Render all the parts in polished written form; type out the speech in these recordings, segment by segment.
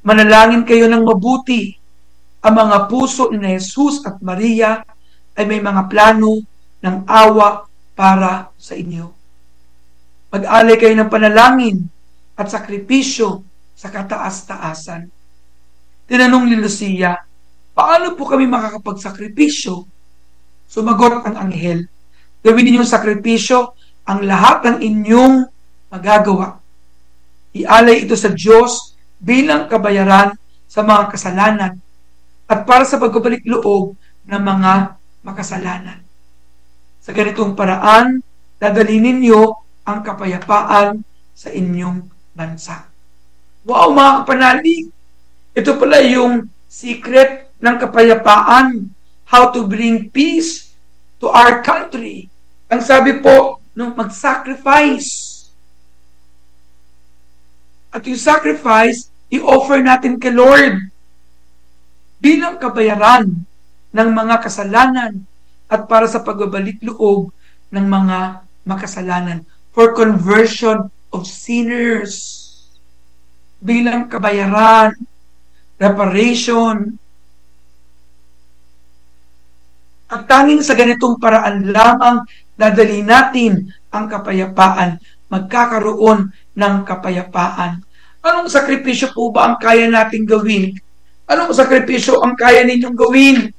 Manalangin kayo ng mabuti. Ang mga puso ni Jesus at Maria ay may mga plano ng awa para sa inyo. Mag-alay kayo ng panalangin at sakripisyo sa kataas-taasan. Tinanong ni Lucia, paano po kami makakapagsakripisyo? Sumagot ang anghel, gawin ninyong sakripisyo ang lahat ng inyong magagawa. Ialay ito sa Diyos bilang kabayaran sa mga kasalanan at para sa pagbabalik loob ng mga makasalanan. Sa ganitong paraan, dadalhin ninyo ang kapayapaan sa inyong bansa. Wow, mga kapanalig! Ito pala yung secret ng kapayapaan. How to bring peace to our country. Ang sabi po, nung mag-sacrifice. At yung sacrifice, i-offer natin kay Lord bilang kabayaran ng mga kasalanan at para sa pagbabalik loob ng mga makasalanan. For conversion of sinners. Bilang kabayaran, reparation. At tanging sa ganitong paraan lamang dadali natin ang kapayapaan, magkakaroon ng kapayapaan. Anong sakripisyo po ba ang kaya nating gawin? Anong sakripisyo ang kaya ninyong gawin?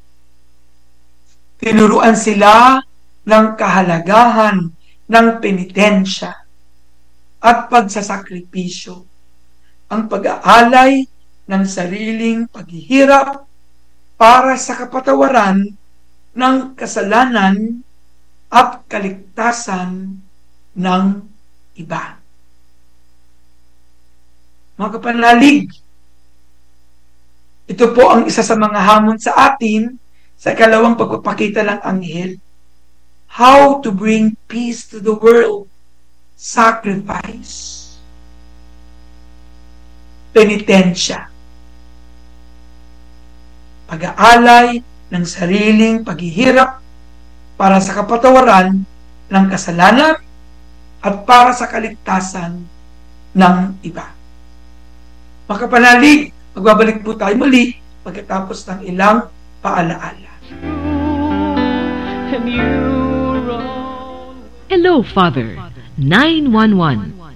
Tinuruan sila ng kahalagahan ng penitensya at pagsasakripisyo. Ang pag-aalay ng sariling paghihirap para sa kapatawaran ng kasalanan at kaligtasan ng iba. Mga kapanalig, ito po ang isa sa mga hamon sa atin sa ikalawang pagpapakita ng anghel. How to bring peace to the world. Sacrifice. Penitensya. Pag-aalay ng sariling paghihirap para sa kapatawaran ng kasalanan at para sa kaligtasan ng iba. Mga kapanalig, magbabalik po tayo muli pagkatapos ng ilang paalaala. Hello, Father. 911.